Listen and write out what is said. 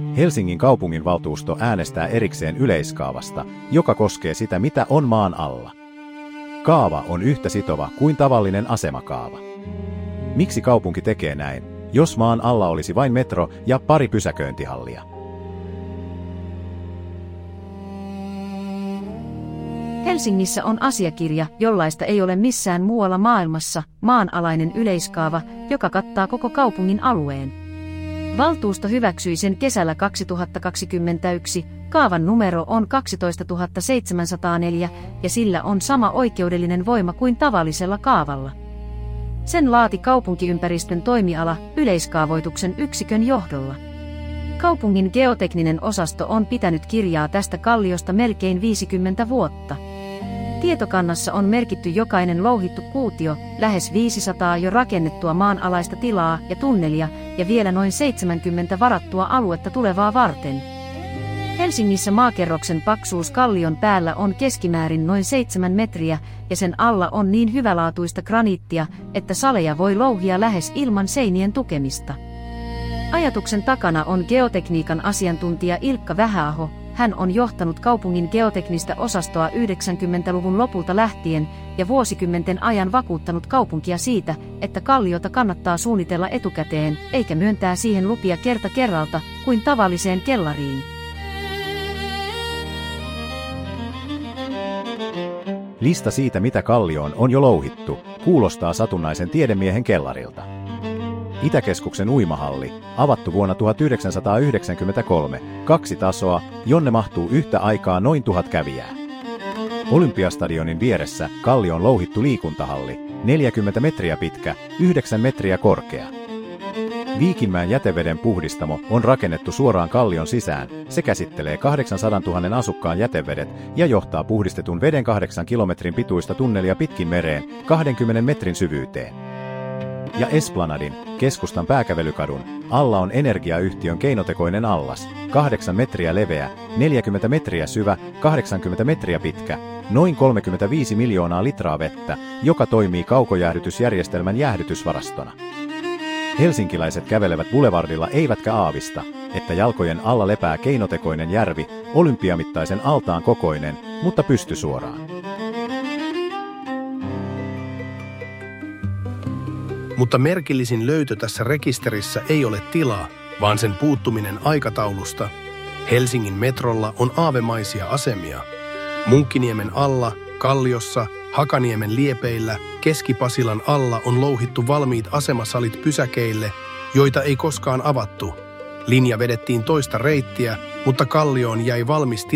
Helsingin kaupunginvaltuusto äänestää erikseen yleiskaavasta, joka koskee sitä, mitä on maan alla. Kaava on yhtä sitova kuin tavallinen asemakaava. Miksi kaupunki tekee näin, jos maan alla olisi vain metro ja pari pysäköintihallia? Helsingissä on asiakirja, jollaista ei ole missään muualla maailmassa, maanalainen yleiskaava, joka kattaa koko kaupungin alueen. Valtuusto hyväksyi sen kesällä 2021, kaavan numero on 12704 ja sillä on sama oikeudellinen voima kuin tavallisella kaavalla. Sen laati kaupunkiympäristön toimiala yleiskaavoituksen yksikön johdolla. Kaupungin geotekninen osasto on pitänyt kirjaa tästä kalliosta melkein 50 vuotta. Tietokannassa on merkitty jokainen louhittu kuutio, lähes 500 jo rakennettua maanalaista tilaa ja tunnelia ja vielä noin 70 varattua aluetta tulevaa varten. Helsingissä maakerroksen paksuus kallion päällä on keskimäärin noin 7 metriä ja sen alla on niin hyvälaatuista graniittia, että saleja voi louhia lähes ilman seinien tukemista. Ajatuksen takana on geotekniikan asiantuntija Ilkka Vähäaho. Hän on johtanut kaupungin geoteknistä osastoa 90-luvun lopulta lähtien ja vuosikymmenten ajan vakuuttanut kaupunkia siitä, että kalliota kannattaa suunnitella etukäteen, eikä myöntää siihen lupia kerta kerralta kuin tavalliseen kellariin. Lista siitä, mitä kallioon on jo louhittu, kuulostaa satunnaisen tiedemiehen kellarilta. Itäkeskuksen uimahalli, avattu vuonna 1993, 2 tasoa, jonne mahtuu yhtä aikaa noin 1000 kävijää. Olympiastadionin vieressä kallioon louhittu liikuntahalli, 40 metriä pitkä, 9 metriä korkea. Viikinmäen jäteveden puhdistamo on rakennettu suoraan kallion sisään, se käsittelee 800 000 asukkaan jätevedet ja johtaa puhdistetun veden 8 kilometrin pituista tunnelia pitkin mereen 20 metrin syvyyteen. Ja Esplanadin, keskustan pääkävelykadun, alla on energiayhtiön keinotekoinen allas, 8 metriä leveä, 40 metriä syvä, 80 metriä pitkä, noin 35 miljoonaa litraa vettä, joka toimii kaukojäähdytysjärjestelmän jäähdytysvarastona. Helsinkiläiset kävelevät Boulevardilla eivätkä aavista, että jalkojen alla lepää keinotekoinen järvi, olympiamittaisen altaan kokoinen, mutta pystysuoraan. Mutta merkillisin löytö tässä rekisterissä ei ole tila, vaan sen puuttuminen aikataulusta. Helsingin metrolla on aavemaisia asemia. Munkkiniemen alla, Kalliossa, Hakaniemen liepeillä, Keski-Pasilan alla on louhittu valmiit asemasalit pysäkeille, joita ei koskaan avattu. Linja vedettiin toista reittiä, mutta Kallioon jäi valmis